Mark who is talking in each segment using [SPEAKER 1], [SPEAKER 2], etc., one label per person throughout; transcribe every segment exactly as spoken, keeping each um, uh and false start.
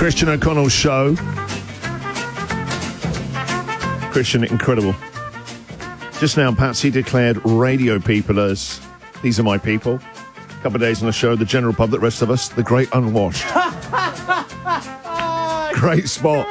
[SPEAKER 1] Christian O'Connell Show. Christian, incredible. Just now, Patsy declared radio people as, these are my people. A couple of days on the show, the general pub, the rest of us, the great unwashed. Great spot.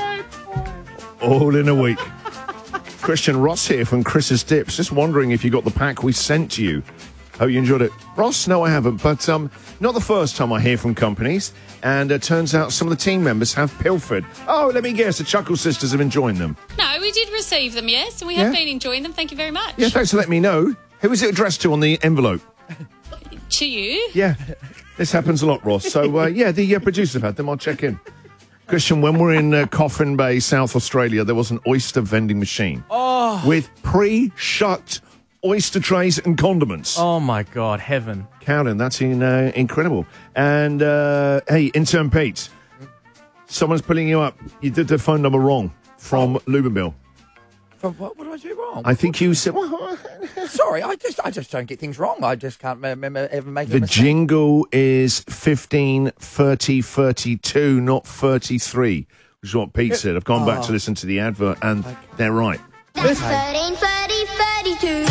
[SPEAKER 1] All in a week. Christian, Ross here from Chris's Dips. Just wondering if you got the pack we sent to you. Hope you enjoyed it. Ross, no, I haven't, but um, not the first time I hear from companies. And it uh, turns out some of the team members have pilfered. Oh, let me guess, the Chuckle Sisters have enjoyed them.
[SPEAKER 2] No, we did receive them, yes, and we have
[SPEAKER 1] Yeah?
[SPEAKER 2] been enjoying them. Thank you very much.
[SPEAKER 1] Yeah, thanks for letting me know. Who is it addressed to on the envelope?
[SPEAKER 2] To you.
[SPEAKER 1] Yeah, this happens a lot, Ross. So, uh, yeah, the uh, producers have had them. I'll check in. Christian, when we're in uh, Coffin Bay, South Australia, there was an oyster vending machine
[SPEAKER 3] Oh.
[SPEAKER 1] with pre-shut oyster trays and condiments.
[SPEAKER 3] Oh, my God, heaven.
[SPEAKER 1] Cowden, that's in, uh, incredible. And, uh, hey, intern Pete, someone's pulling you up. You did the phone number wrong from Lubenville.
[SPEAKER 4] From what, what did I do wrong?
[SPEAKER 1] I think you said... Well,
[SPEAKER 4] Sorry, I just I just don't get things wrong. I just can't remember ever making
[SPEAKER 1] the
[SPEAKER 4] a mistake.
[SPEAKER 1] jingle is fifteen thirty thirty-two, not thirty-three, which is what Pete said. I've gone back to listen to the advert, and they're right.
[SPEAKER 5] That's thirteen, thirty, thirty-two.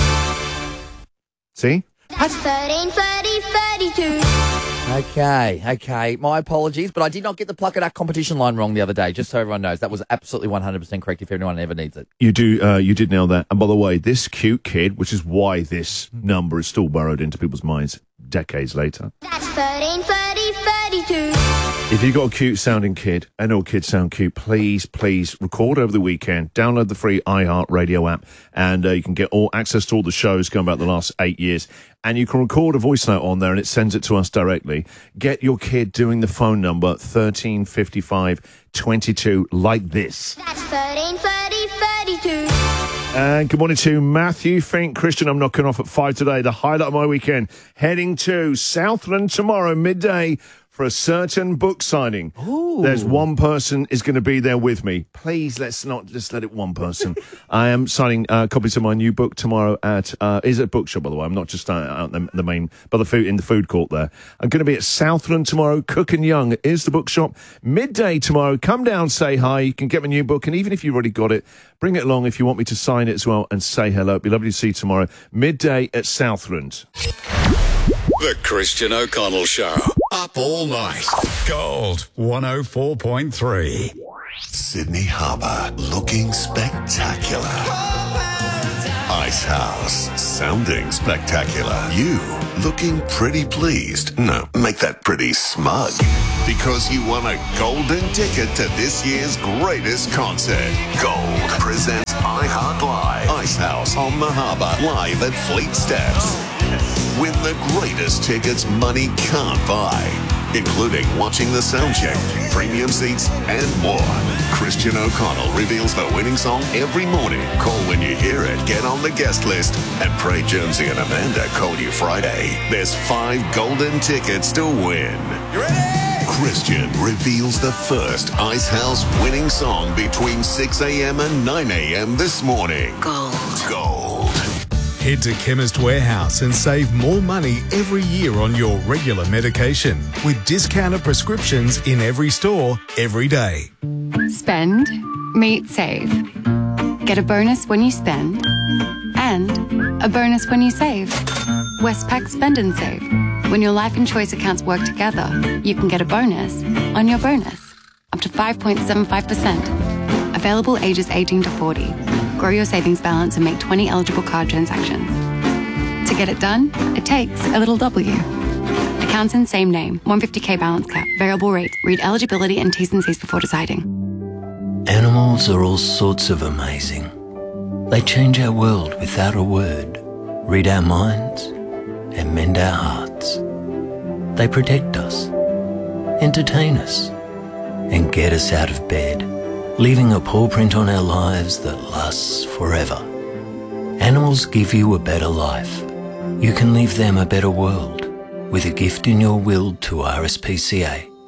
[SPEAKER 1] See?
[SPEAKER 5] That's thirteen, thirty, thirty-two.
[SPEAKER 4] Okay, okay. My apologies, but I did not get the Pluck It Up competition line wrong the other day, just so everyone knows. That was absolutely one hundred percent correct if anyone ever needs it.
[SPEAKER 1] You do. Uh, you did nail that. And by the way, this cute kid, which is why this number is still burrowed into people's minds decades later.
[SPEAKER 5] That's thirteen, thirty, thirty-two.
[SPEAKER 1] If you've got a cute sounding kid, and all kids sound cute, please, please record over the weekend, download the free iHeartRadio app, and uh, you can get all access to all the shows going back the last eight years. And you can record a voice note on there and it sends it to us directly. Get your kid doing the phone number thirteen fifty-five twenty-two like this.
[SPEAKER 5] That's thirteen, thirty, thirty-two.
[SPEAKER 1] And good morning to Matthew Fink. Christian, I'm knocking off at five today. The highlight of my weekend. Heading to Southland tomorrow, midday, for a certain book signing.
[SPEAKER 4] Ooh.
[SPEAKER 1] There's one person is going to be there with me. Please, let's not just let it one person. I am signing uh, copies of my new book tomorrow at, uh, is it a bookshop, by the way? I'm not just uh, out in the, the main, by the food, in the food court there. I'm going to be at Southland tomorrow. Cook and Young is the bookshop. Midday tomorrow. Come down, say hi. You can get my new book. And even if you've already got it, bring it along if you want me to sign it as well and say hello. It'd be lovely to see you tomorrow. Midday at Southland.
[SPEAKER 6] The Christian O'Connell Show. Up all night. Gold one oh four point three.
[SPEAKER 7] Sydney Harbour, looking spectacular. Ice House, sounding spectacular. You, looking pretty pleased. No, make that pretty smug. Because you won a golden ticket to this year's greatest concert. Gold presents iHeart Live. Ice House on the Harbour, live at Fleet Steps. Win the greatest tickets money can't buy, including watching the sound check, premium seats, and more. Christian O'Connell reveals the winning song every morning. Call when you hear it, get on the guest list, and pray Jonesy and Amanda call you Friday. There's five golden tickets to win. You ready? Christian reveals the first Ice House winning song between six a.m. and nine a.m. this morning.
[SPEAKER 5] Gold.
[SPEAKER 7] Gold.
[SPEAKER 6] Head to Chemist Warehouse and save more money every year on your regular medication with discounted prescriptions in every store every day.
[SPEAKER 8] Spend, meet, save. Get a bonus when you spend and a bonus when you save. Westpac Spend and Save. When your life and choice accounts work together, you can get a bonus on your bonus, up to five point seven five percent. Available ages eighteen to forty. Grow your savings balance and make twenty eligible card transactions. To get it done, it takes a little W. Accounts in same name, one hundred fifty K balance cap, variable rate. Read eligibility and T's and C's before deciding.
[SPEAKER 9] Animals are all sorts of amazing. They change our world without a word, read our minds, and mend our hearts. They protect us, entertain us, and get us out of bed, leaving a paw print on our lives that lasts forever. Animals give you a better life. You can leave them a better world with a gift in your will to R S P C A.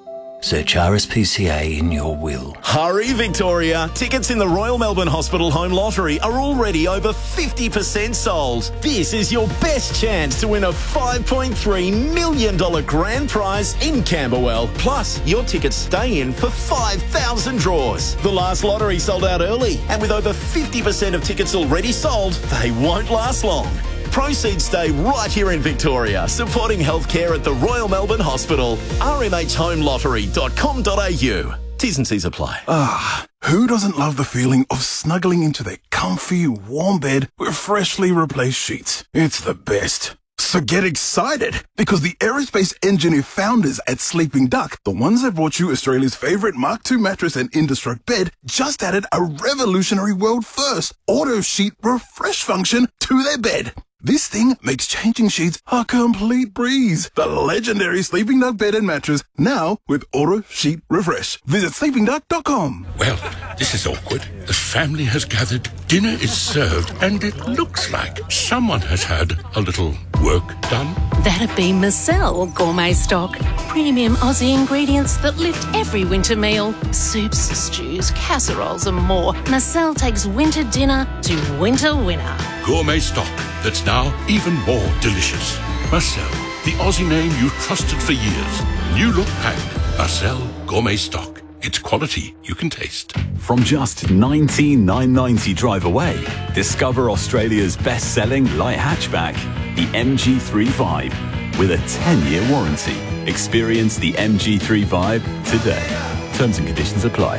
[SPEAKER 9] Search R S P C A in your will.
[SPEAKER 3] Hurry, Victoria. Tickets in the Royal Melbourne Hospital Home Lottery are already over fifty percent sold. This is your best chance to win a five point three million dollars grand prize in Camberwell. Plus, your tickets stay in for five thousand draws. The last lottery sold out early, and with over fifty percent of tickets already sold, they won't last long. Proceeds stay right here in Victoria, supporting healthcare at the Royal Melbourne Hospital. r m h home lottery dot com dot a u. T's and C's apply.
[SPEAKER 10] Ah, who doesn't love the feeling of snuggling into their comfy, warm bed with freshly replaced sheets? It's the best. So get excited, because the aerospace engineer founders at Sleeping Duck, the ones that brought you Australia's favourite Mark two mattress and Indestruct bed, just added a revolutionary world first auto sheet refresh function to their bed. This thing makes changing sheets a complete breeze. The legendary Sleeping Duck bed and mattress, now with Auto Sheet Refresh. Visit sleeping duck dot com.
[SPEAKER 11] Well, this is awkward. The family has gathered, dinner is served, and it looks like someone has had a little work done.
[SPEAKER 12] That'd be Marcel Gourmet Stock. Premium Aussie ingredients that lift every winter meal. Soups, stews, casseroles and more. Marcel takes winter dinner to winter winner.
[SPEAKER 11] Gourmet stock that's now even more delicious. Marcel, the Aussie name you've trusted for years. New look pack. Marcel Gourmet Stock. It's quality you can taste.
[SPEAKER 13] From just nineteen thousand nine hundred ninety drive away, discover Australia's best-selling light hatchback, the M G three Vibe, with a ten-year warranty. Experience the M G three Vibe today. Terms and conditions apply.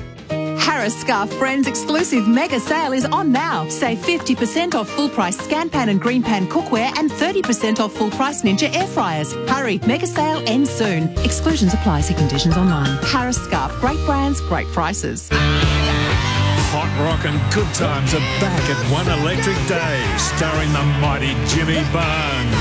[SPEAKER 14] Harris Scarf Friends exclusive mega sale is on now. Save fifty percent off full price Scan Pan and Green Pan cookware and thirty percent off full price Ninja air fryers. Hurry, mega sale ends soon. Exclusions apply. See conditions online. Harris Scarf, great brands, great prices.
[SPEAKER 15] Hot rock and good times are back at One Electric Day, starring the mighty Jimmy Barnes.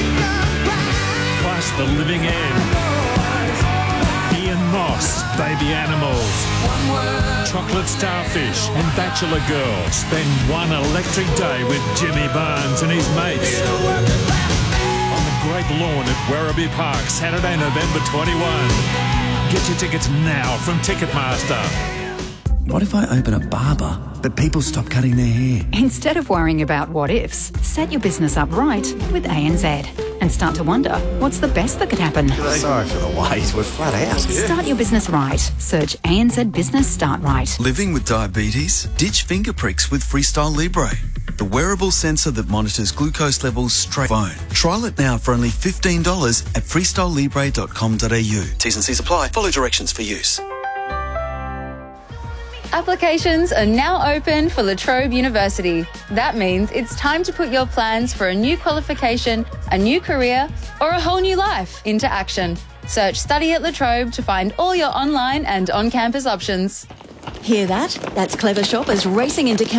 [SPEAKER 15] Plus The Living End, Ian Moss, Baby Animals, Chocolate Starfish and Bachelor Girl. Spend one electric day with Jimmy Barnes and his mates on the great lawn at Werribee Park, Saturday, November twenty-first. Get your tickets now from Ticketmaster.
[SPEAKER 16] What if I open a barber, but people stop cutting their hair?
[SPEAKER 17] Instead of worrying about what ifs, set your business up right with A N Z and start to wonder, what's the best that could happen?
[SPEAKER 16] Sorry for the wait, we're flat out.
[SPEAKER 17] Start your business right. Search A N Z Business Start Right.
[SPEAKER 18] Living with diabetes? Ditch finger pricks with Freestyle Libre, the wearable sensor that monitors glucose levels straight phone. Trial it now for only fifteen dollars at freestyle libre dot com dot a u. T's and C's apply. Follow directions for use.
[SPEAKER 19] Applications are now open for La Trobe University. That means it's time to put your plans for a new qualification, a new career, or a whole new life into action. Search Study at La Trobe to find all your online and on-campus options.
[SPEAKER 20] Hear that? That's clever shoppers racing into